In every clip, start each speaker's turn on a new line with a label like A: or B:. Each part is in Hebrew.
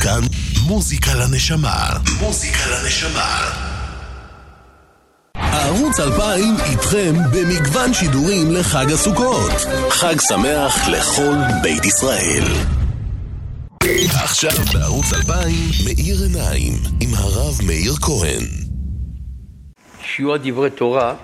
A: כאן מוזיקה לנשמה. מוזיקה לנשמה. הערוץ 2000 איתכם במגוון שידורים לחג הסוכות. חג שמח לכל בית ישראל. עכשיו בערוץ 2000 מאיר עיניים עם הרב מאיר כהן.
B: שיהיו דברי תורה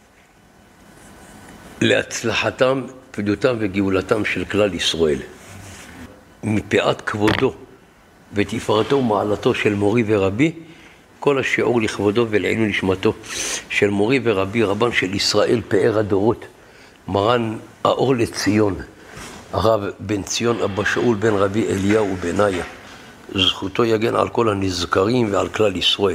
B: להצלחתם, פדותם וגאולתם של כלל ישראל. מפאת כבודו ותפארתו ומעלתו של מורי ורבי, כל השיעור לכבודו ולעילוי נשמתו של מורי ורבי, רבן של ישראל פאר הדורות, מרן האור לציון, הרב בן ציון אבא שאול בן רבי אליהו בניה. זכותו יגן על כל הנזכרים ועל כלל ישראל.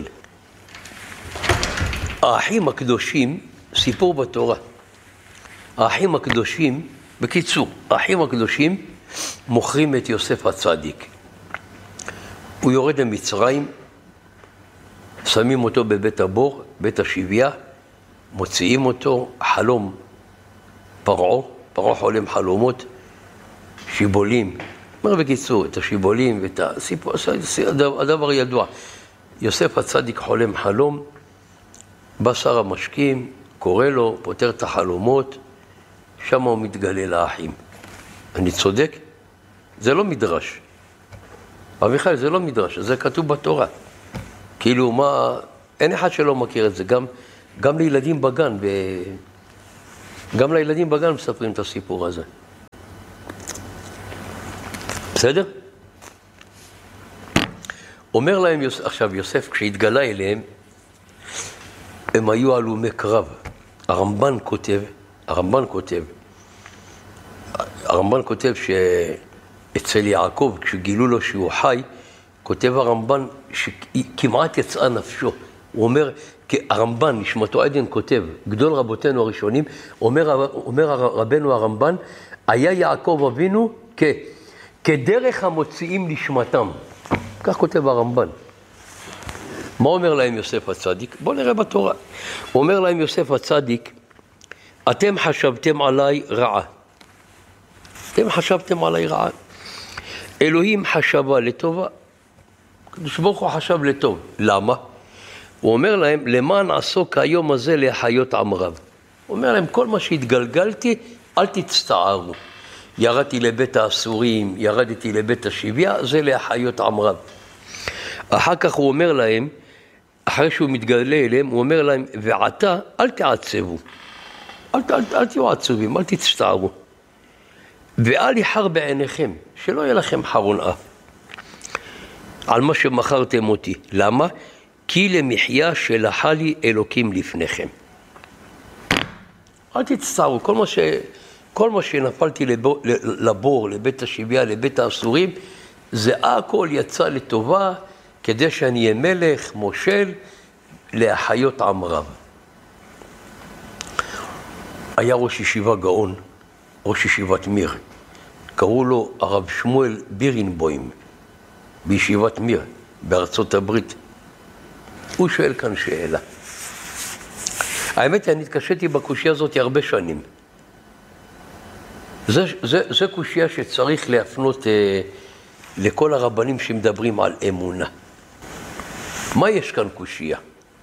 B: האחים הקדושים, סיפור בתורה. האחים הקדושים, בקיצור, האחים הקדושים מוכרים את יוסף הצדיק. הוא יורד למצרים, שמים אותו בבית הבור, בית השביה, מוציאים אותו, חלום פרעה חולם חלומות, שיבולים. אומר בקיצור, את השיבולים ואת הסיפור, הדבר ידוע. יוסף הצדיק חולם חלום, בא שר המשקים, קורא לו, פותר את החלומות, שם הוא מתגלה לאחים. אני צודק? זה לא מדרש. אביחי, זה לא מדרש, זה כתוב בתורה. כאילו מה, אין אחד שלא מכיר את זה, גם לילדים בגן, גם לילדים בגן מספרים את הסיפור הזה. בסדר? אומר להם עכשיו יוסף, כשהתגלה אליהם, הם היו הלומי קרב. הרמב"ן כותב שאצל יעקב, כשגילו לו שהוא חי, כותב הרמב"ן שכמעט יצאה נפשו. הוא אומר, הרמב"ן, נשמתו עדן כותב, גדול רבותינו הראשונים, אומר רבנו הרמב"ן, היה יעקב אבינו כדרך המוציאים נשמתם. כך כותב הרמב"ן. מה אומר להם יוסף הצדיק? בואו נראה בתורה. הוא אומר להם יוסף הצדיק, אתם חשבתם עליי רעה. אלוהים חשבה לטובה. הקדוש ברוך הוא חשב לטוב. למה? הוא אומר להם, למען עסוק היום הזה להחיות עם רב. הוא אומר להם, כל מה שהתגלגלתי, אל תצטערו. ירדתי לבית האסורים, ירדתי לבית השביה, זה להחיות עם רב. אחר כך הוא אומר להם, אחרי שהוא מתגלה אליהם, הוא אומר להם, ועתה אל תעצבו. אל תהיו עצובים, אל תצטערו. ואל יחר בעיניכם, שלא יהיה לכם חרון אף. על מה שמכרתם אותי. למה? כי למחיה שלחה לי אלוקים לפניכם. אל תצטערו, כל מה שנפלתי לבור, לבית השביה, לבית האסורים, זה הכל יצא לטובה, כדי שאני אהיה מלך, מושל, להחיות עם רב. היה ראש ישיבה גאון, ראש ישיבת מיר. קראו לו הרב שמואל בירנבוים, בישיבת מיר, בארצות הברית. הוא שואל כאן שאלה. האמת, אני התקשיתי בקושיה הזאת הרבה שנים. זה קושיה שצריך להפנות לכל הרבנים שמדברים על אמונה. מה יש כאן קושיה?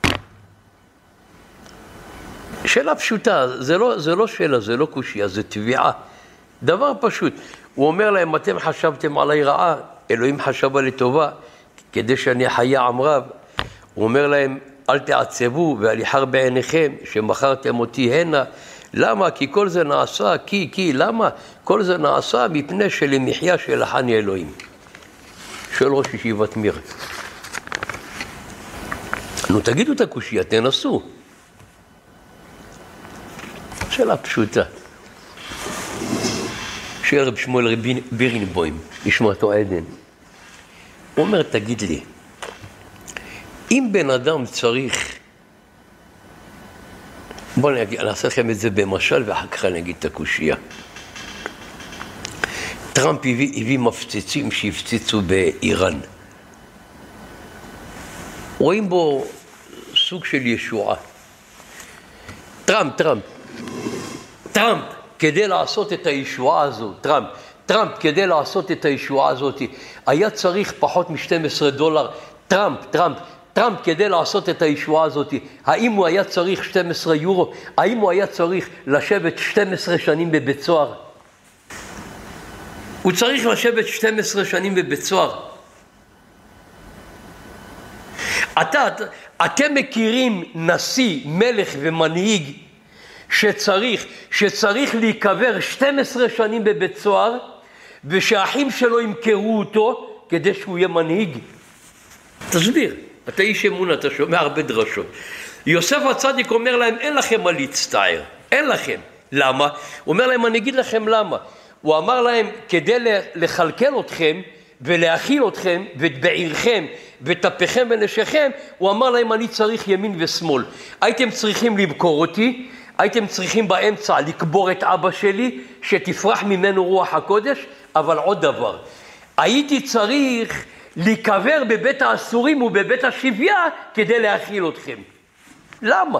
B: שאלה פשוטה, זה לא שאלה, זה לא קושיה, זה תביעה. דבר פשוט. הוא אומר להם, אתם חשבתם עליי רעה, אלוהים חשבה לטובה, כדי שאני אחיה עם רב. הוא אומר להם, אל תעצבו ואל יחר בעיניכם שמכרתם אותי הנה. למה? כי כל זה נעשה, למה? כל זה נעשה מפני שלמחיה שלחני אלוהים. שואל ראש ישיבת מיר. נו, תגידו את הקושיה, תנסו. שאלה פשוטה. שואל רב שמואל בירנבוים, נשמתו עדן. הוא אומר, תגיד לי, אם בן אדם צריך, בואו נעשה לכם את זה במשל ואחר כך אני אגיד את הקושיה. טראמפ הביא מפציצים שהפציצו באיראן. רואים בו סוג של ישועה. טראמפ, כדי לעשות את הישועה הזו, טראמפ, טראמפ, כדי לעשות את הישועה הזאת, היה צריך פחות $12. טראמפ, כדי לעשות את הישועה הזאת, האם הוא היה צריך 12 יורו? האם הוא היה צריך לשבת 12 שנים בבית סוהר? הוא צריך לשבת 12 שנים בבית סוהר. אתם מכירים נשיא, מלך ומנהיג שצריך להיקבר 12 שנים בבית סוהר, ושהאחים שלו ימכרו אותו כדי שהוא יהיה מנהיג? תסביר, אתה איש אמון, אתה שומע הרבה דרשות. יוסף הצדיק אומר להם, אין לכם מה להצטער, אין לכם. למה? הוא אומר להם, אני אגיד לכם למה. הוא אמר להם, כדי לכלכל אתכם ולהכיל אתכם ואת בעירכם וטפכם ונשיכם, הוא אמר להם, אני צריך ימין ושמאל. הייתם צריכים למכור אותי, הייתם צריכים באמצע לקבור את אבא שלי, שתפרח ממנו רוח הקודש, אבל עוד דבר, הייתי צריך להיקבר בבית האסורים ובבית השביה כדי להכיל אתכם. למה?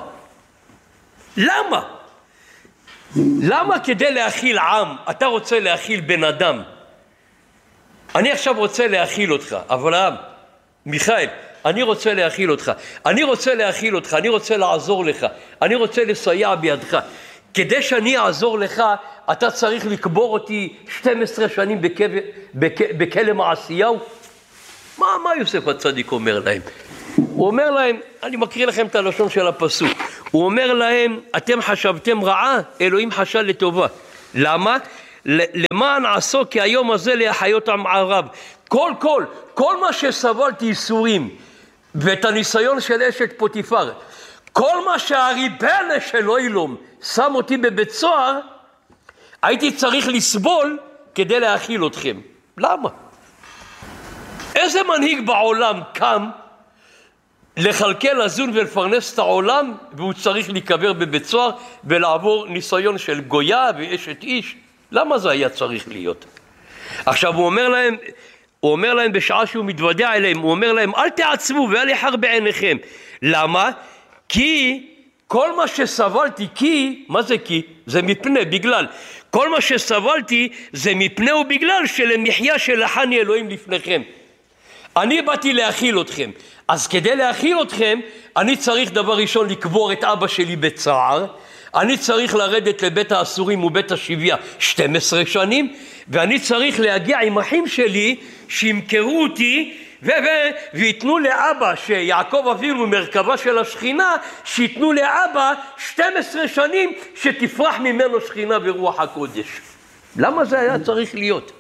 B: למה כדי להכיל עם? אתה רוצה להכיל בן אדם. אני עכשיו רוצה להכיל אותך, אברהם, מיכאל, אני רוצה להכיל אותך, אני רוצה לעזור לך, אני רוצה לסייע בידך. כדי שאני אעזור לך, אתה צריך לקבור אותי 12 שנים בכלא מעשיהו? מה יוסף הצדיק אומר להם? הוא אומר להם, אני מקריא לכם את הלשון של הפסוק, הוא אומר להם, אתם חשבתם רעה, אלוהים חשב לטובה. למה? למען עשו כי היום הזה להחיות עם ערב. כל מה שסבלתי ייסורים, ואת הניסיון של אשת פוטיפר, כל מה שהריבנה של אילום שם אותי בבית סוהר, הייתי צריך לסבול כדי להכיל אתכם. למה? איזה מנהיג בעולם קם לכלכל, לזון ולפרנס את העולם, והוא צריך להיקבר בבית סוהר ולעבור ניסיון של גויה ואשת איש? למה זה היה צריך להיות? עכשיו הוא אומר להם בשעה שהוא מתוודע אליהם, הוא אומר להם, אל תעצבו ואל יחר בעיניכם. למה? כי כל מה שסבלתי, מה זה כי? זה מפני, בגלל. כל מה שסבלתי זה מפני ובגלל שלמחיה שלחני אלוהים לפניכם. אני באתי להכיל אתכם. אז כדי להכיל אתכם, אני צריך דבר ראשון לקבור את אבא שלי בצער, אני צריך לרדת לבית האסורים ובית השביה 12 שנים, ואני צריך להגיע עם אחים שלי שימכרו אותי ויתנו לאבא, שיעקב אבינו מרכבה של השכינה, שיתנו לאבא 12 שנים שתפרח ממנו שכינה ורוח הקודש. למה זה היה צריך להיות?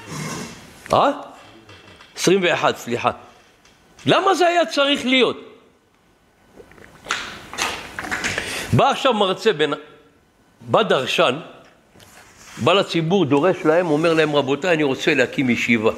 B: 21, סליחה. למה זה היה צריך להיות? בא עכשיו מרצה, בא דרשן, בא לציבור, דורש להם, אומר להם, רבותיי, אני רוצה להקים ישיבה.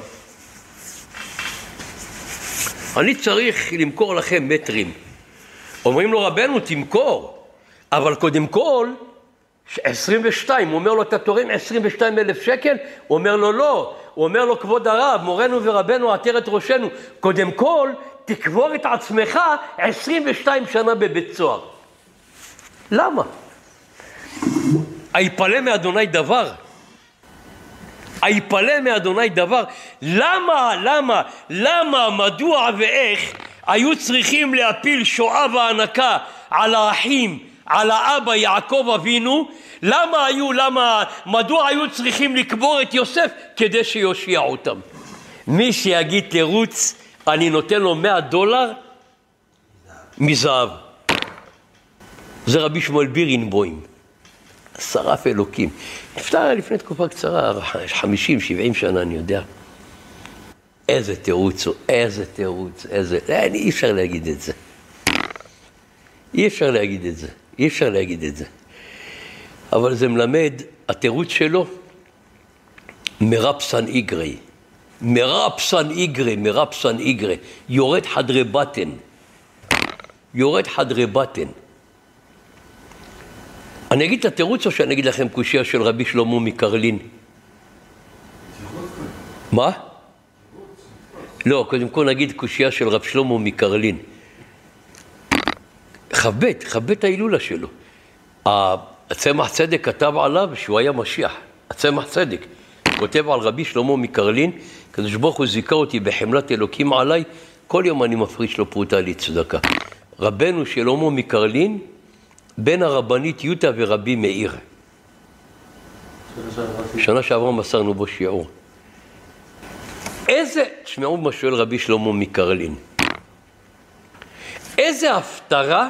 B: אני צריך למכור לכם מטרים. אומרים לו, רבנו, תמכור, אבל קודם כל, 22, הוא אומר לו, אתה תורם 22,000 שקל? הוא אומר לו, לא. הוא אומר לו, כבוד הרב, מורנו ורבנו, עטרת ראשנו, קודם כל, תקבור את עצמך 22 שנה בבית סוהר. למה? היפלא מאדוני דבר. היפלא מאדוני דבר. למה, מדוע ואיך היו צריכים להפיל שואה והענקה על האחים, על האבא יעקב אבינו? מדוע היו צריכים לקבור את יוסף? כדי שיושיע אותם. מי שיגיד תירוץ, אני נותן לו $100 מזהב. זה רבי שמואל בירנבוים, שרף אלוקים. נפטר לפני תקופה קצרה, 50-70 שנה, אני יודע. איזה תירוץ, אי אפשר להגיד את זה. אי אפשר להגיד את זה. אבל זה מלמד, התירוץ שלו, מרפסן איגרי, יורד חדרי בטן. אני אגיד את התירוץ או שאני אגיד לכם קושיה של רבי שלמה מקרלין? מה? לא, קודם כל נגיד קושיה של רב שלמה מקרלין. חבט ההילולה שלו. הצמח צדק כתב עליו שהוא היה משיח. הצמח צדק. כותב על רבי שלמה מקרלין, הקדוש ברוך הוא זיכה אותי בחמלת אלוקים עליי, כל יום אני מפריש לו פרוטה לצדקה. רבנו שלמה מקרלין, בן הרבנית יוטה ורבי מאיר. שנה שעברה מסרנו בו שיעור. תשמעו מה שואל רבי שלמה מקרלין. איזה הפטרה,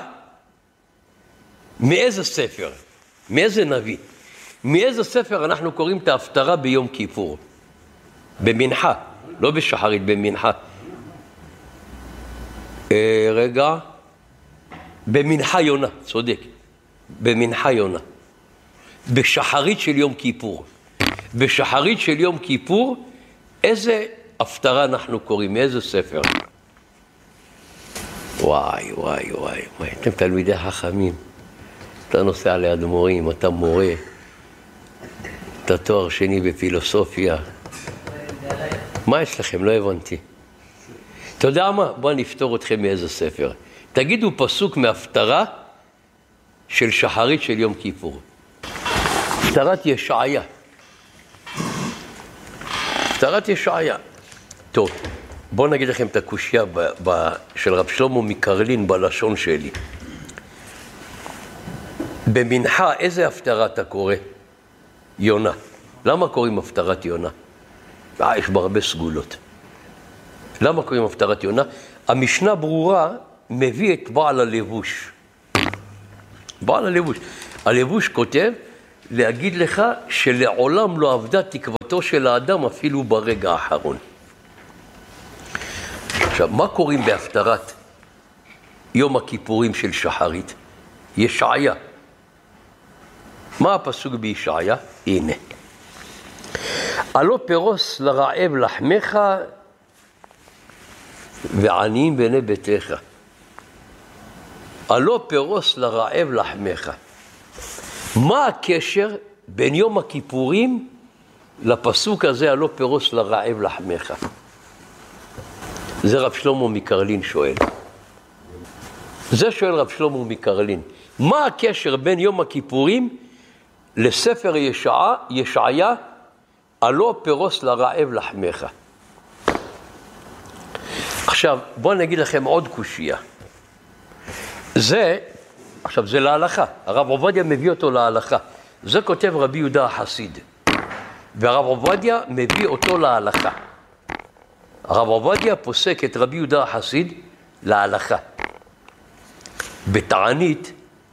B: מאיזה ספר, מאיזה נביא, מאיזה ספר אנחנו קוראים את ההפטרה ביום כיפור? במנחה, לא בשחרית, במנחה. במנחה יונה, צודק. במנחה יונה. בשחרית של יום כיפור. בשחרית של יום כיפור, איזה הפטרה אנחנו קוראים? מאיזה ספר? וואי, וואי, וואי, וואי. אתם תלמידי חכמים. אתה נוסע ליד מורים, אתה מורה. אתה תואר שני בפילוסופיה. מה יש לכם? לא הבנתי. אתה יודע מה? בואו נפתור אתכם מאיזה ספר. תגידו פסוק מהפטרה של שחרית של יום כיפור. הפטרת ישעיה. הפטרת ישעיה. טוב, בואו נגיד לכם את הקושיה של רב שלמה מקרלין בלשון שלי. במנחה, איזה הפטרה אתה קורא? יונה. למה קוראים הפטרת יונה? יש בה הרבה סגולות. למה קוראים הפטרת יונה? המשנה ברורה מביא את בעל הלבוש. בעל הלבוש. הלבוש כותב להגיד לך שלעולם לא עבדה תקוותו של האדם אפילו ברגע האחרון. עכשיו, מה קוראים בהפטרת יום הכיפורים של שחרית? ישעיה. מה הפסוק בישעיה? הנה. הלא פרוס לרעב לחמך ועניים בני ביתך. הלא פרוס לרעב לחמך. מה הקשר בין יום הכיפורים לפסוק הזה, הלא פרוס לרעב לחמך? זה רב שלמה מקרלין שואל. זה שואל רב שלמה מקרלין. מה הקשר בין יום הכיפורים לספר ישעיה, הלא פרוס לרעב לחמך? עכשיו, בואו נגיד לכם עוד קושיה. זה להלכה. הרב עובדיה מביא אותו להלכה. זה כותב רבי יהודה החסיד. והרב עובדיה מביא אותו להלכה. הרב עובדיה פוסק את רבי יהודה החסיד להלכה. בתענית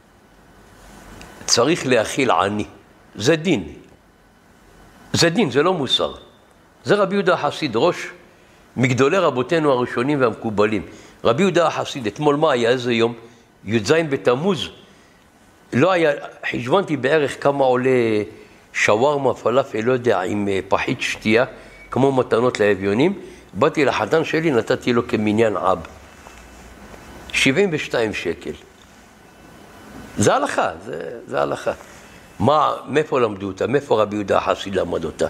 B: צריך להכיל עני. זה דין. זה דין, זה לא מוסר. זה רבי יהודה החסיד, ראש מגדולי רבותינו הראשונים והמקובלים. רבי יהודה החסיד, אתמול מה היה? איזה יום? י"ז בתמוז. לא היה, חשבנתי בערך כמה עולה שווארמה, פלאפל, לא יודע, עם פחית שתייה, כמו מתנות לאביונים. באתי לחתן שלי, נתתי לו כמניין עב. 72 שקל. זה הלכה, זה הלכה. מאיפה למדו אותה? מאיפה רבי יהודה החסיד למד אותה?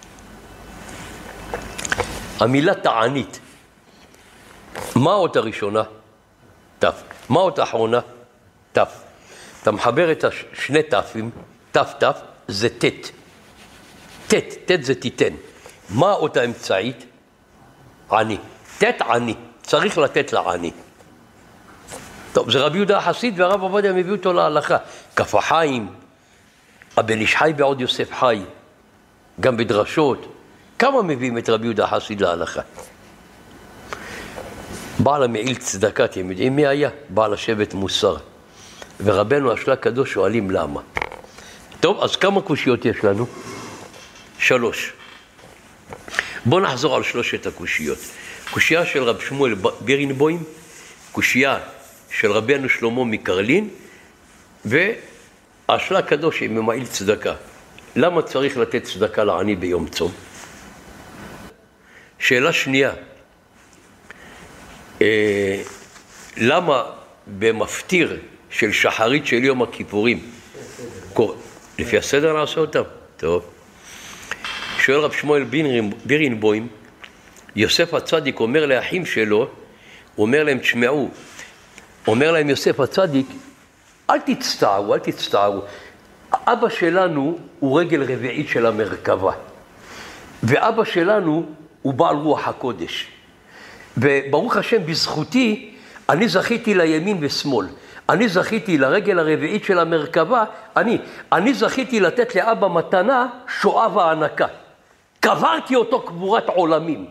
B: המילה תענית. מה האות הראשונה? תף. מה האות האחרונה? תף. אתה מחבר את שני תפים, תף, זה תת. תת זה תיתן. מה האות האמצעית? עני. תת עני. צריך לתת לעני. טוב, זה רבי יהודה החסיד והרב עובדיה מביא אותו להלכה. כף החיים, הבן איש חי בעוד יוסף חי, גם בדרשות. כמה מביאים את רבי יהודה החסיד להלכה? בעל המעיל צדקה, אתם יודעים מי היה? בעל השבט מוסר. ורבנו השלה קדוש שואלים למה. טוב, אז כמה קושיות יש לנו? 3. בואו נחזור על 3 הקושיות. קושייה של רב שמואל בירנבוים, קושייה של רבנו שלמה מקרלין, והשלה קדוש עם מעיל צדקה. למה צריך לתת צדקה לעני ביום צום? שאלה שנייה, למה במפטיר של שחרית של יום הכיפורים, לפי הסדר נעשה אותם? טוב. שואל רב שמואל בירנבוים, יוסף הצדיק אומר לאחים שלו, הוא אומר להם, תשמעו, אומר להם יוסף הצדיק, אל תצטערו. אבא שלנו הוא רגל רביעית של המרכבה. ואבא שלנו הוא בעל רוח הקודש. וברוך השם, בזכותי, אני זכיתי לימין ושמאל. אני זכיתי לרגל הרביעית של המרכבה, אני זכיתי לתת לאבא מתנה שואה והענקה. קברתי אותו קבורת עולמים.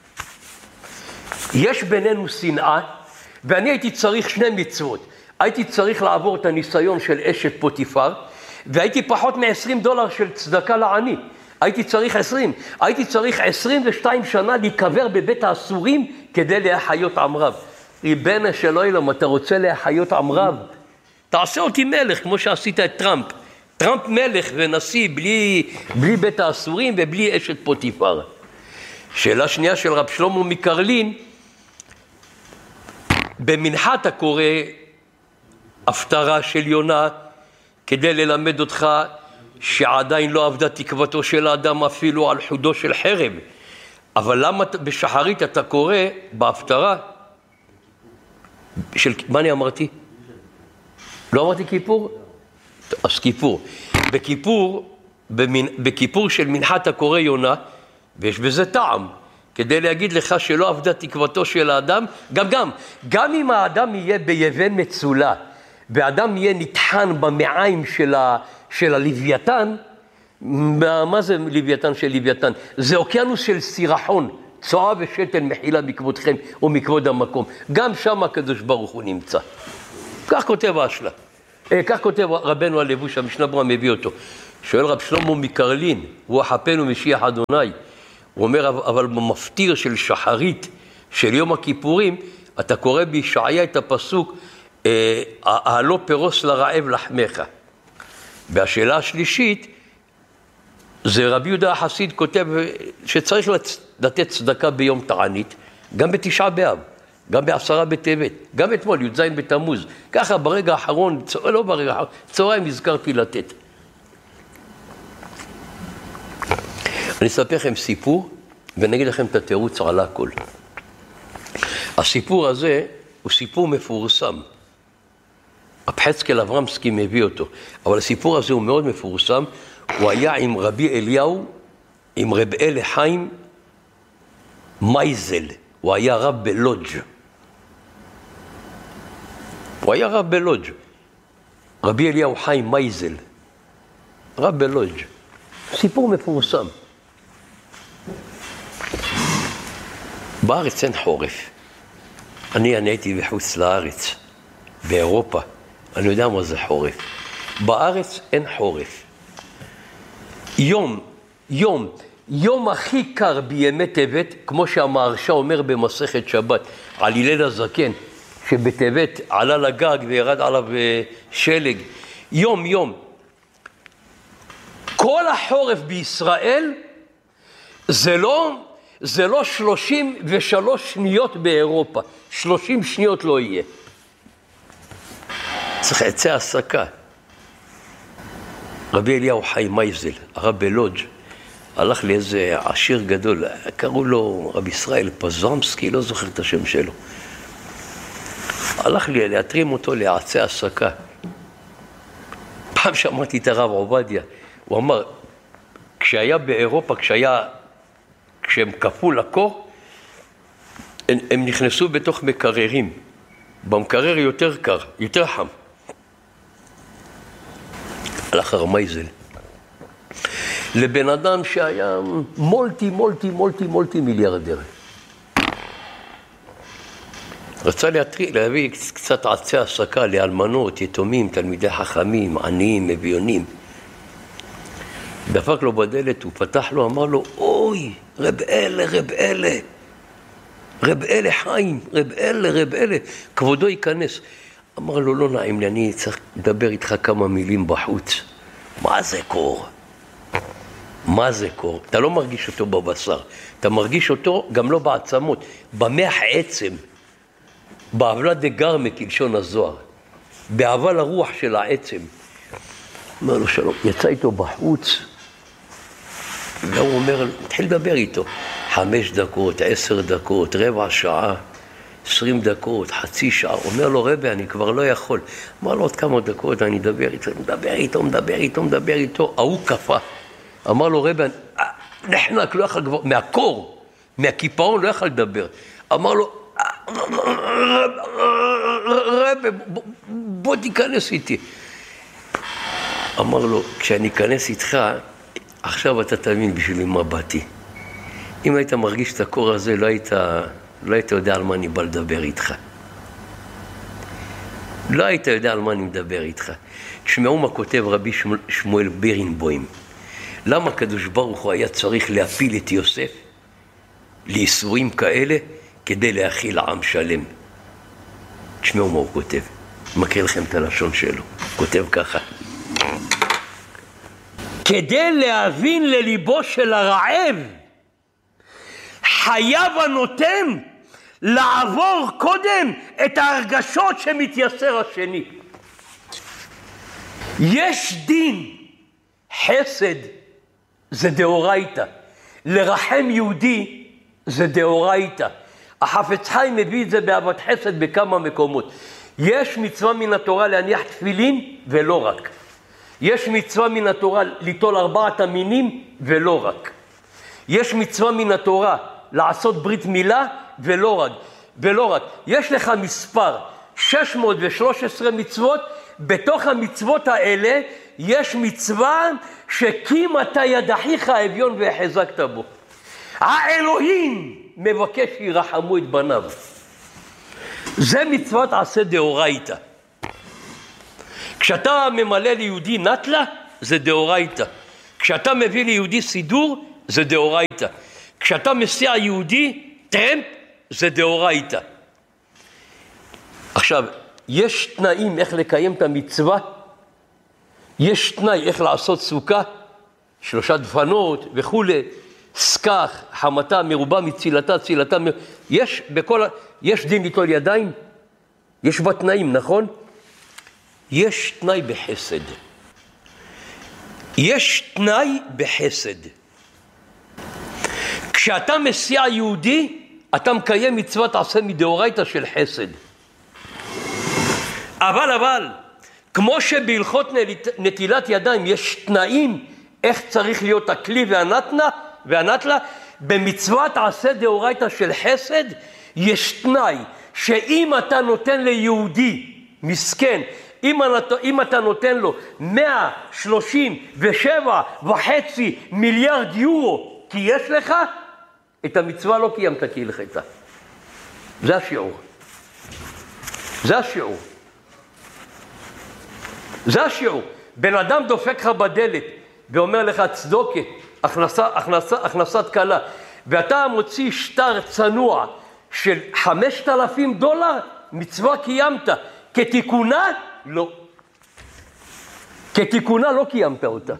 B: יש בינינו שנאה, ואני הייתי צריך 2 מצוות. הייתי צריך לעבור את הניסיון של אשת פוטיפר, והייתי פחות $20 של צדקה לעני. הייתי צריך 20. הייתי צריך 22 שנה להיקבר בבית האסורים כדי להחיות עם רב. ריבנה של אילם, אתה רוצה להחיות עם רב? תעשה אותי מלך, כמו שעשית את טראמפ. טראמפ מלך ונשיא בלי בית האסורים ובלי אשת פוטיפר. שאלה שנייה של רב שלמה מקרלין, במנחת הקורא הפטרה של יונה כדי ללמד אותך שעדיין לא עבדה תקוותו של האדם אפילו על חודו של חרב. אבל למה בשחרית אתה קורא בהפטרה של, מה אני אמרתי? לא אמרתי כיפור? אז כיפור. בכיפור של מנחת הקורא יונה, ויש בזה טעם, כדי להגיד לך שלא עבדה תקוותו של האדם, גם אם האדם יהיה ביבן מצולה, והאדם יהיה נטחן במעיים של הלוויתן, מה זה לוויתן של לוויתן? זה אוקיינוס של סירחון, צועה ושתן מחילה מכבודכם או מכבוד המקום. גם שם הקדוש ברוך הוא נמצא. כך כותב השלה. כך כותב רבנו הלבוש, המשנה ברורה מביא אותו. שואל רב שלמה מקרלין, הוא החפנו משיח אדוני. הוא אומר, אבל במפטיר של שחרית, של יום הכיפורים, אתה קורא בישעיה את הפסוק, הלא פרוס לרעב לחמך. והשאלה השלישית, זה רבי יהודה החסיד כותב שצריך לתת צדקה ביום תענית, גם בתשעה באב, גם בעשרה בטבת, גם אתמול, י"ז בתמוז. ככה ברגע האחרון, לא ברגע האחרון, צהריים הזכרתי לתת. אני אספר לכם סיפור, ונגיד לכם את התירוץ על הכל. הסיפור הזה הוא סיפור מפורסם. הפחצקל אברמסקי מביא אותו, אבל הסיפור הזה הוא מאוד מפורסם. הוא היה עם רבי אליהו, עם רב אלי חיים מייזל. הוא היה רב בלודג'. רבי אליהו חיים מייזל, רב בלודג'. סיפור מפורסם. בארץ אין חורף. אני הייתי בחוץ לארץ, באירופה. אני יודע מה זה חורף. בארץ אין חורף. יום הכי קר בימי טבת, כמו שהמהרש"א אומר במסכת שבת, על הלל הזקן, שבטבת עלה לגג וירד עליו שלג. יום. כל החורף בישראל זה לא 33 שניות באירופה. 30 שניות לא יהיה. צריך עצי הסקה. רבי אליהו חיים מייזל, הרב בלודג', הלך לאיזה עשיר גדול, קראו לו רבי ישראל פזרמסקי, לא זוכר את השם שלו. הלך לי להתרים אותו לעצי הסקה. פעם שמעתי את הרב עובדיה, הוא אמר, כשהיה באירופה, כשהם קפאו לקור, הם נכנסו בתוך מקררים. במקרר יותר קר, יותר חם. הלך הרמייזל. לבן אדם שהיה מולטי מיליארדר. רצה להביא קצת עצי הסקה לאלמנות, יתומים, תלמידי חכמים, עניים, אביונים. דפק לו בדלת, הוא פתח לו, אמר לו, אוי, רב אלה חיים, רב אלה, כבודו ייכנס. אמר לו, לא נעים לי, אני צריך לדבר איתך כמה מילים בחוץ. מה זה קור? אתה לא מרגיש אותו בבשר, אתה מרגיש אותו גם לא בעצמות, במח עצם, בעבלה דגרמה כלשון הזוהר, בעבל הרוח של העצם. אמר לו, שלום, יצא איתו בחוץ, והוא אומר, התחיל לדבר איתו, 5 דקות, 10 דקות, רבע שעה, 20 דקות, חצי שעה. אומר לו, רבי, אני כבר לא יכול. אמר לו, עוד כמה דקות, אני מדבר איתו. ההוא קפה. אמר לו, רבי, נחנק, לא יכול כבר, מהקור, מהכיפרון לא יכול לדבר. אמר לו, רבי, בוא תיכנס איתי. אמר לו, כשאני אכנס איתך, עכשיו אתה תבין בשביל מה באתי. אם היית מרגיש את הקור הזה, לא היית יודע על מה אני בא לדבר איתך. לא היית יודע על מה אני מדבר איתך. תשמעו מה כותב רבי שמואל בירנבוים. למה הקדוש ברוך הוא היה צריך להפיל את יוסף לייסורים כאלה כדי להכיל עם שלם? תשמעו מה הוא כותב. מקריא לכם את הלשון שלו. כותב ככה. כדי להבין לליבו של הרעב, חייב הנותן לעבור קודם את ההרגשות שמתייסר השני. יש דין, חסד זה דאורייתא, לרחם יהודי זה דאורייתא. החפץ חיים מביא את זה באהבת חסד בכמה מקומות. יש מצווה מן התורה להניח תפילין ולא רק. יש מצווה מן התורה ליטול 4 המינים ולא רק. יש מצווה מן התורה לעשות ברית מילה ולא רק. יש לך מספר 613 מצוות, בתוך המצוות האלה יש מצווה שקים אתה יד אחיך האביון והחזקת בו. האלוהים מבקש שירחמו את בניו. זה מצוות עשה דאורייתא. כשאתה ממלא ליהודי נטלה, זה דאורייתא. כשאתה מביא ליהודי סידור, זה דאורייתא. כשאתה מסיע יהודי טרמפ, זה דאורייתא. עכשיו, יש תנאים איך לקיים את המצווה, יש תנאי איך לעשות סוכה, 3 דפנות וכו', סכך, חמתה, מרובה מצילתה, צילתה, יש דין ליטול ידיים, יש בה תנאים, נכון? יש תנאי בחסד. יש תנאי בחסד. כשאתה מסיע יהודי, אתה מקיים מצוות עשה מדאורייתא של חסד. אבל, כמו שבהלכות נטילת ידיים יש תנאים איך צריך להיות הכלי והנטלה, במצוות עשה דאורייתא של חסד יש תנאי שאם אתה נותן ליהודי מסכן, אם אתה נותן לו 137.5 מיליארד יורו כי יש לך, את המצווה לא קיימת כהלכתה. זה השיעור. זה השיעור. בן אדם דופק לך בדלת ואומר לך צדוקה, הכנסת קלה, ואתה מוציא שטר צנוע של $5,000, מצווה קיימת. כתיקונה? לא. כתיקונה לא קיימת אותה.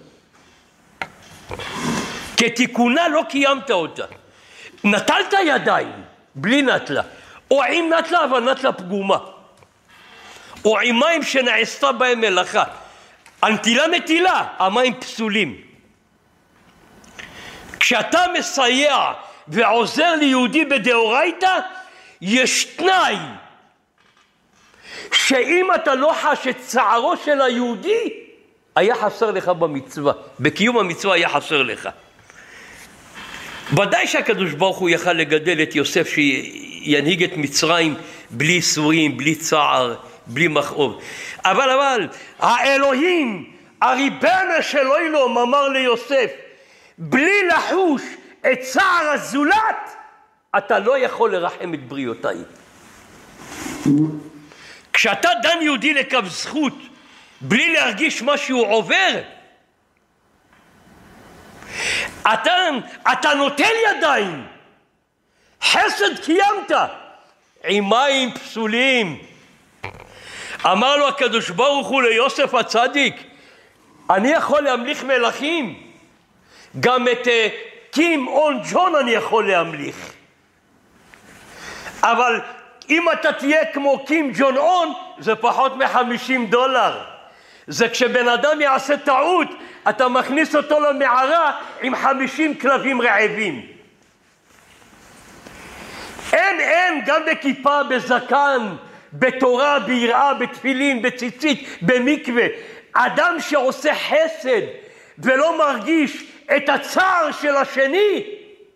B: כתיקונה לא קיימת אותה. נטלת ידיים בלי נטלה, או עם נטלה אבל נטלה פגומה, או עם מים שנעשתה בהם מלאכה. הנטילה נטילה, המים פסולים. כשאתה מסייע ועוזר ליהודי בדאורייתא, יש תנאי שאם אתה לא חש את צערו של היהודי, היה חסר לך במצווה, בקיום המצווה היה חסר לך. ודאי שהקדוש ברוך הוא יכל לגדל את יוסף שינהיג את מצרים בלי ייסורים, בלי צער, בלי מכאוב. אבל האלוהים, הריבונו של עולם, אמר ליוסף, בלי לחוש את צער הזולת, אתה לא יכול לרחם את בריאותיי. כשאתה דן יהודי לקו זכות, בלי להרגיש מה שהוא עובר, אתה נוטל ידיים, חסד קיימת, עם מים פסולים. אמר לו הקדוש ברוך הוא ליוסף הצדיק, אני יכול להמליך מלכים, גם את קים און ג'ון אני יכול להמליך, אבל אם אתה תהיה כמו קים ג'ון און, זה פחות $50. זה כשבן אדם יעשה טעות, אתה מכניס אותו למערה עם 50 כלבים רעבים. אין, גם בכיפה, בזקן, בתורה, ביראה, בתפילין, בציצית, במקווה. אדם שעושה חסד ולא מרגיש את הצער של השני,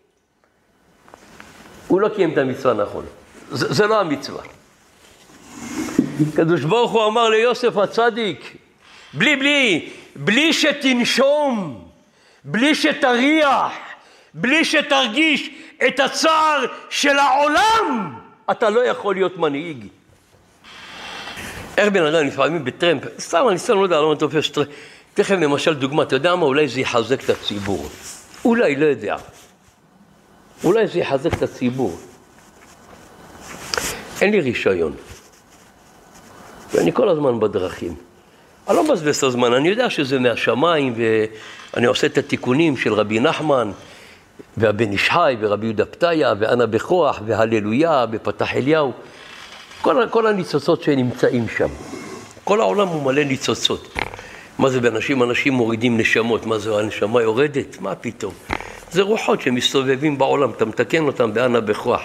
B: הוא לא קיים את המצווה נכון. זה לא המצווה. הקדוש ברוך הוא אמר ליוסף הצדיק, בלי שתנשום, בלי שתריח, בלי שתרגיש את הצער של העולם, אתה לא יכול להיות מנהיג. איך בן אדם לפעמים בטרמפ, סתם אני לא יודע, לא תופס טרמפ. תכף למשל דוגמה, אתה יודע מה? אולי זה יחזק את הציבור. אולי, לא יודע. אולי זה יחזק את הציבור. אין לי רישיון. ואני כל הזמן בדרכים. אני לא מבזבז את הזמן, אני יודע שזה מהשמיים, ואני עושה את התיקונים של רבי נחמן, והבן איש חי, ורבי יהודה פתיה, ואנה בכוח, והללויה, בפתח אליהו. כל הניצוצות שנמצאים שם. כל העולם הוא מלא ניצוצות. מה זה באנשים? אנשים מורידים נשמות. מה זה? הנשמה יורדת? מה פתאום? זה רוחות שמסתובבים בעולם, אתה מתקן אותם באנה בכוח.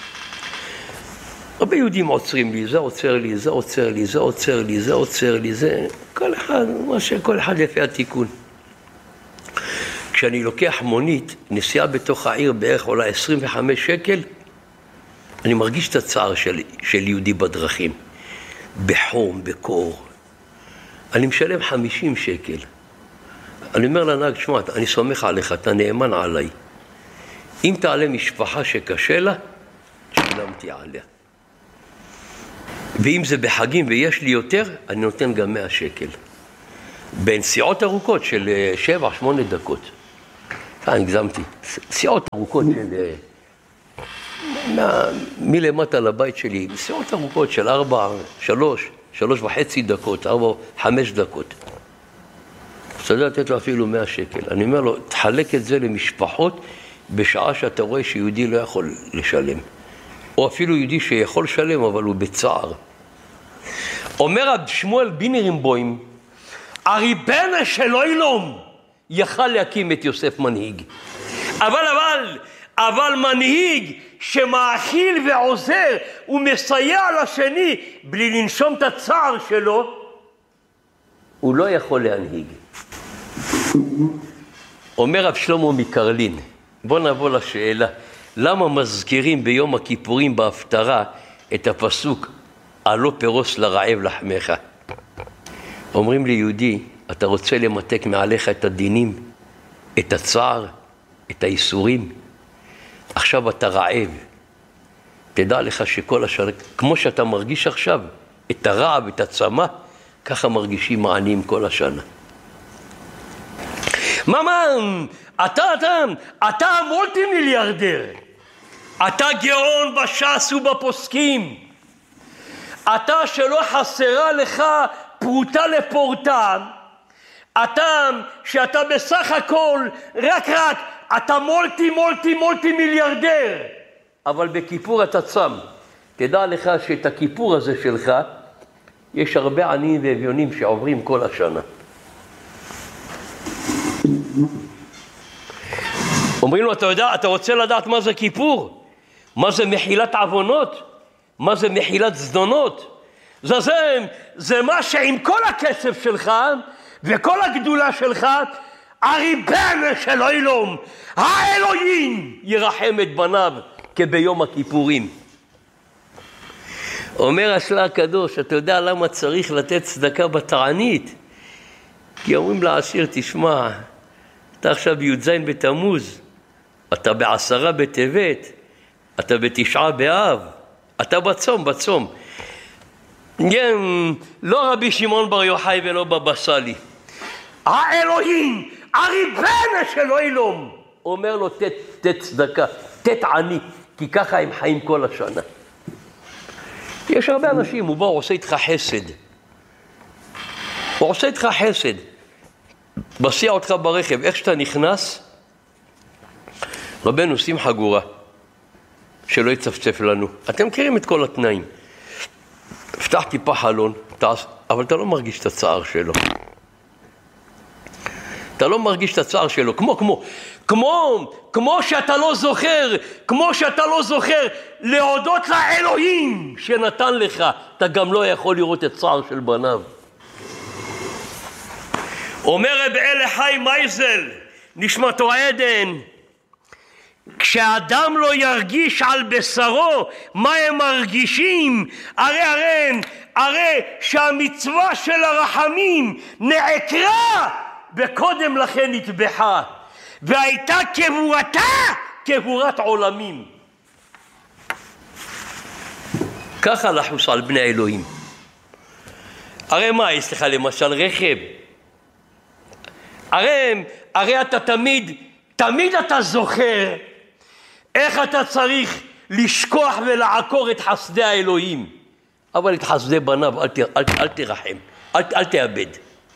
B: הרבה יהודים עוצרים לי, זה עוצר לי, זה עוצר לי, זה עוצר לי, זה עוצר לי, זה... כל אחד לפי התיקון. כשאני לוקח מונית, נסיעה בתוך העיר בערך עולה 25 שקל, אני מרגיש את הצער של יהודי בדרכים. בחום, בקור. אני משלם 50 שקל. אני אומר לנהג, שמע, אני סומך עליך, אתה נאמן עליי. אם תעלה משפחה שקשה לה, שילמתי עליה. ואם זה בחגים ויש לי יותר, אני נותן גם 100 שקל. בנסיעות ארוכות של 7-8 דקות. אני הגזמתי. נסיעות ארוכות של... מלמטה לבית שלי, נסיעות ארוכות של 3.5 דקות, 5 דקות. אתה יודע לתת לו אפילו 100 שקל. אני אומר לו, תחלק את זה למשפחות בשעה שאתה רואה שיהודי לא יכול לשלם. או אפילו יהודי שיכול לשלם, אבל הוא בצער. אומר רב שמואל בינירנבוים, הריבונו של עולם יכל להקים את יוסף מנהיג. אבל מנהיג שמאכיל ועוזר ומסייע לשני בלי לנשום את הצער שלו, הוא לא יכול להנהיג. אומר רב שלמה מקרלין, בוא נבוא לשאלה, למה מזכירים ביום הכיפורים בהפטרה את הפסוק הלא פרוס לרעב לחמך? אומרים לי, יהודי, אתה רוצה למתק מעליך את הדינים, את הצער, את האיסורים? עכשיו אתה רעב. תדע לך שכל השנה, כמו שאתה מרגיש עכשיו, את הרעב, את הצמא, ככה מרגישים העניים כל השנה. אתה מולטי מיליארדר. אתה גאון בש"ס ובפוסקים. אתה שלא חסרה לך פרוטה לפורטה. אתה שאתה בסך הכל רק אתה מולטי מיליארדר. אבל בכיפור אתה צם. תדע לך שאת הכיפור הזה שלך יש הרבה עניים ואביונים שעוברים כל השנה. אומרים לו, אתה רוצה לדעת מה זה כיפור? מה זה מחילת עוונות? מה זה מחילת זדונות? זה מה שעם כל הכסף שלך וכל הגדולה שלך, הריבונו של עולם, האלוהים ירחם את בניו כביום הכיפורים. אומר השלה הקדוש, אתה יודע למה צריך לתת צדקה בתענית? כי אומרים לעשיר, תשמע, אתה עכשיו בי"ז בתמוז, אתה ב10 בטבת, אתה ב9 באב, אתה בצום. לא רבי שמעון בר יוחאי ולא בבא סאלי. האלוהים, הריבונו של עולם, אומר לו, תת צדקה, תת עני, כי ככה הם חיים כל השנה. יש הרבה אנשים, הוא בא, הוא עושה איתך חסד. הוא עושה איתך חסד. מסיע אותך ברכב, איך שאתה נכנס, רבנו שים חגורה, שלא יצפצף לנו. אתם מכירים את כל התנאים. פתח טיפה חלון, אבל אתה לא מרגיש את הצער שלו. אתה לא מרגיש את הצער שלו, כמו שאתה לא זוכר להודות לאלוהים שנתן לך, אתה גם לא יכול לראות את צער של בניו. אומר רב אלי חי מייזל, נשמתו עדן. כשאדם לא ירגיש על בשרו מה הם מרגישים, הרי שהמצווה של הרחמים נעקרה וקודם לכן נטבחה, והייתה קבורתה קבורת עולמים. ככה לחוס על בני אלוהים. הרי מה, סליחה, למשל רכב, הרי אתה תמיד אתה זוכר איך אתה צריך לשכוח ולעקור את חסדי האלוהים, אבל את חסדי בניו אל תרחם, אל תאבד.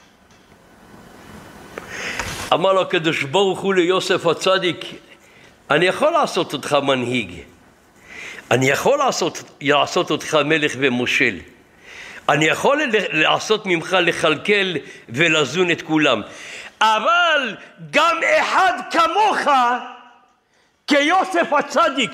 B: אמר לו הקדוש ברוך הוא ליוסף הצדיק, אני יכול לעשות אותך מנהיג, אני יכול לעשות אותך מלך ומושל, אני יכול לעשות ממך לכלכל ולזון את כולם, אבל גם אחד כמוך כיוסף הצדיק,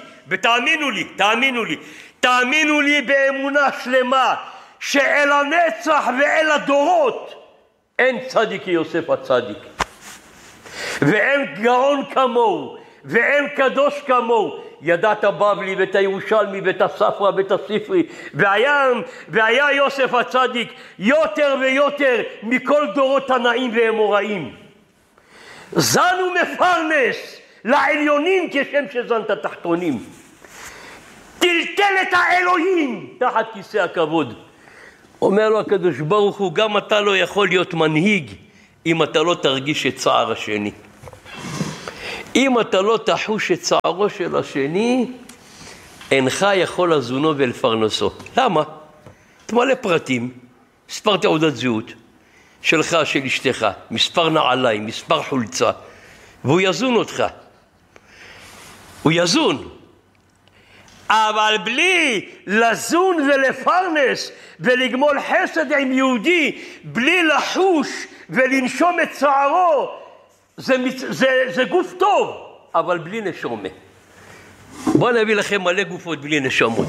B: ותאמינו לי באמונה שלמה שאל הנצח ואל הדורות אין צדיק כיוסף הצדיק, ואין גאון כמוהו, ואין קדוש כמוהו. ידעת בבלי ואת הירושלמי ואת הספרא ואת הספרי, והיה יוסף הצדיק יותר ויותר מכל דורות תנאים ואמוראים. זן ומפרנס לעליונים כשם שזן את התחתונים, טלטל את האלוהים תחת כיסא הכבוד. אומר לו הקדוש ברוך הוא, גם אתה לא יכול להיות מנהיג אם אתה לא תרגיש את צער השני. אם אתה לא תחוש את צערו של השני, אינך יכול לזונו ולפרנסו. למה? תמלא פרטים, מספר תעודת זהות שלך, של אשתך, מספר נעליים, מספר חולצה, והוא יזון אותך. הוא יזון. אבל בלי לזון ולפרנס ולגמול חסד עם יהודי, בלי לחוש ולנשום את צערו, זה גוף טוב, אבל בלי נשומה. בואו נביא לכם מלא גופות בלי נשמות.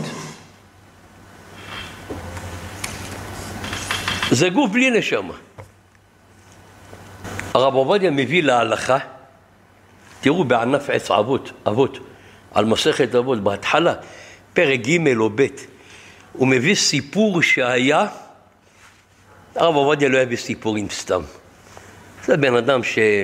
B: זה גוף בלי נשמה. הרב עובדיה מביא להלכה, תראו בענף עץ אבות, על מסכת אבות, בהתחלה, פרק ג' או ב', הוא מביא סיפור שהיה, הרב עובדיה לא היה בסיפורים סתם. זה בן אדם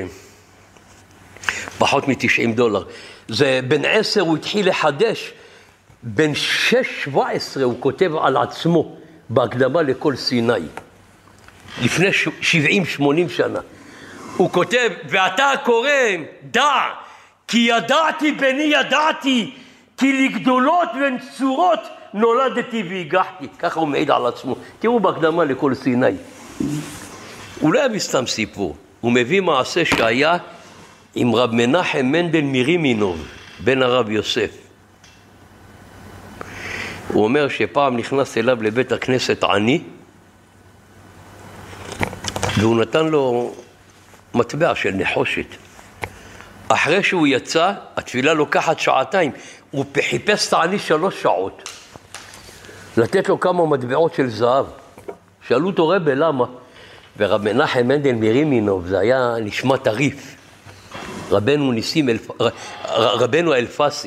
B: פחות $90. זה בן 10, הוא התחיל לחדש, בן 6-17 הוא כותב על עצמו בהקדמה לכל סיני. לפני 70-80 שנה. הוא כותב, ואתה קורא, דע, כי ידעתי בני ידעתי, כי לגדולות ונצורות נולדתי והגחתי. ככה הוא מעיד על עצמו. תראו בהקדמה לכל סיני. הוא לא היה בסתם סיפור. הוא מביא מעשה שהיה עם רב מנחם מנדל מרימינוב, בן הרב יוסף. הוא אומר שפעם נכנס אליו לבית הכנסת עני, והוא נתן לו מטבע של נחושת. אחרי שהוא יצא, התפילה לוקחת 2 הוא חיפש את העני 3 שעות. לתת לו כמה מטבעות של זהב. שאלו אותו רבי למה? ורב מנחם מנדל מרימינוב, זה היה נשמע טריף. רבנו אלפסי.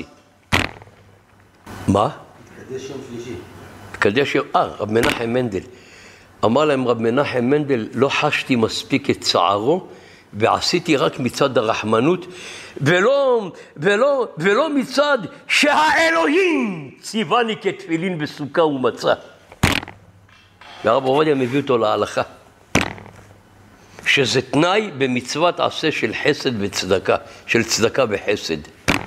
B: מה?
C: קדש יום שלישי.
B: קדש יום, רב מנחם מנדל. אמר להם רב מנחם מנדל, לא חשתי מספיק את צערו, ועשיתי רק מצד הרחמנות, ולא מצד שהאלוהים ציווני כתפילין בסוכה ומצה. והרב עובדיה מביא אותו להלכה, שזה תנאי במצוות עשה של חסד וצדקה, של צדקה וחסד.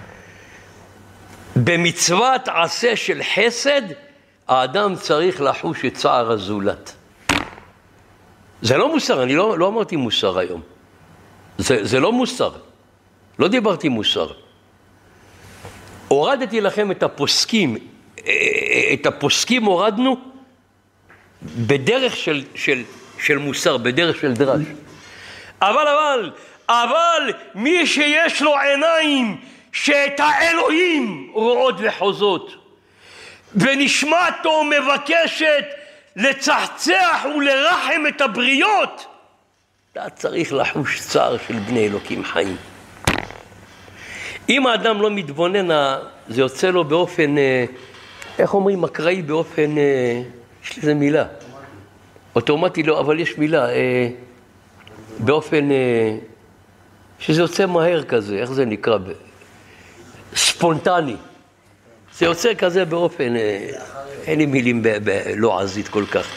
B: במצוות עשה של חסד, האדם צריך לחוש את צער הזולת. זה לא מוסר, אני לא אמרתי מוסר היום. זה לא מוסר. לא דיברתי מוסר. הורדתי לכם את הפוסקים. את הפוסקים הורדנו בדרך של מוסר, בדרך של דרש. אבל מי שיש לו עיניים שאת האלוהים רואות וחוזות, ונשמתו מבקשת לצחצח ולרחם את הבריות, אתה צריך לחוש צער של בני אלוקים חיים. אם האדם לא מתבונן, זה יוצא לו באופן, איך אומרים, אקראי באופן, יש לזה מילה. אוטומטי לא, אבל יש מילה, באופן, שזה יוצא מהר כזה, איך זה נקרא? ספונטני. זה יוצא כזה באופן, אין לי מילים לא עזית כל כך.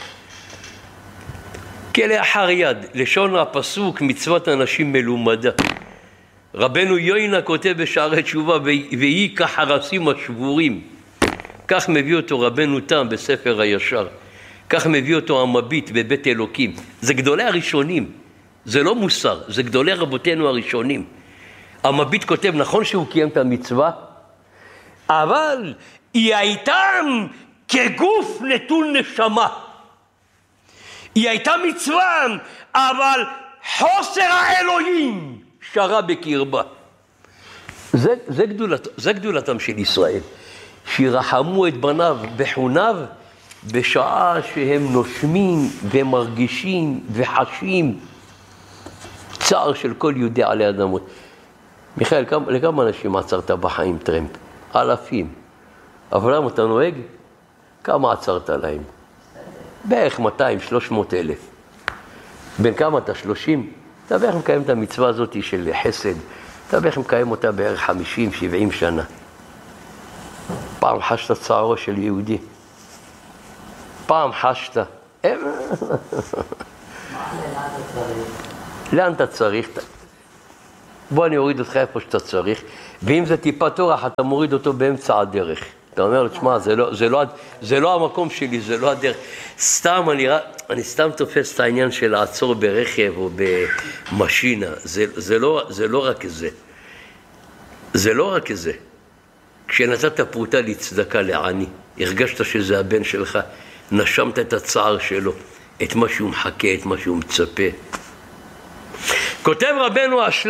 B: כלאחר יד, לשון הפסוק, מצוות אנשים מלומדה. רבנו יוינה כותב בשערי תשובה, ויהי כחרסים השבורים. כך מביא אותו רבנו תם בספר הישר. כך מביא אותו המביט בבית אלוקים. זה גדולי הראשונים. זה לא מוסר, זה גדולי רבותינו הראשונים. המביט כותב, נכון שהוא קיים את המצווה, אבל היא הייתה כגוף נטול נשמה. היא הייתה מצווה, אבל חוסר האלוהים שרה בקרבה. זה גדולתם של ישראל, שירחמו את בניו בחוניו, בשעה שהם נושמים ומרגישים וחשים צער של כל יהודי עלי אדמות. מיכאל, לכמה אנשים עצרת בחיים טרמפ? אלפים. אבל למה אתה נוהג? כמה עצרת להם? בערך 200-300 אלף. בין כמה אתה? 30? אתה בערך מקיים את המצווה הזאת של חסד. אתה בערך מקיים אותה בערך 50-70 שנה. פעם חשת צערו של יהודי. פעם חשת. לאן אתה צריך? בוא אני אוריד אותך איפה שאתה צריך, ואם זה טיפה תורח, אתה מוריד אותו באמצע הדרך. אתה אומר, תשמע, זה לא המקום שלי, זה לא הדרך. סתם, אני סתם תופס את העניין של לעצור ברכב או במשינה. זה לא רק זה. זה לא רק זה. כשנתת פרוטה לצדקה לעני, הרגשת שזה הבן שלך, נשמת את הצער שלו, את מה שהוא מחכה, את מה שהוא מצפה. כותב רבנו